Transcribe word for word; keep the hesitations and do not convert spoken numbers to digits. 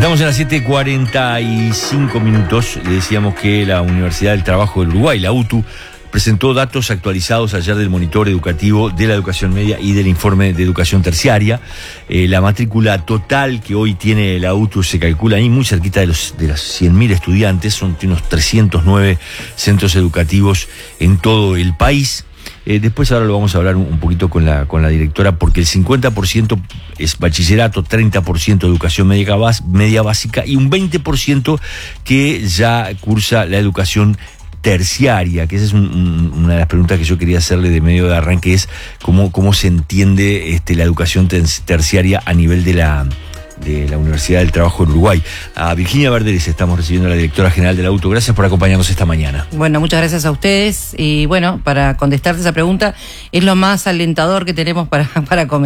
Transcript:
Estamos en las siete cuarenta y cinco minutos. Le decíamos que la Universidad del Trabajo del Uruguay, la U T U, presentó datos actualizados ayer del monitor educativo de la educación media y del informe de educación terciaria. Eh, la matrícula total que hoy tiene la U T U se calcula ahí muy cerquita de los de las cien mil estudiantes. Son unos trescientos nueve centros educativos en todo el país. Eh, después ahora lo vamos a hablar un, un poquito con la, con la directora, porque el cincuenta por ciento es bachillerato, treinta por ciento educación media, media básica y un veinte por ciento que ya cursa la educación terciaria, que esa es un, un, una de las preguntas que yo quería hacerle de medio de arranque, es cómo, cómo se entiende este, la educación terciaria a nivel de la... de la Universidad del Trabajo del Uruguay. A Virginia Verderes estamos recibiendo, a la directora general de la U T U. Gracias por acompañarnos esta mañana. Bueno, muchas gracias a ustedes y bueno, para contestarte esa pregunta, es lo más alentador que tenemos para, para comenzar.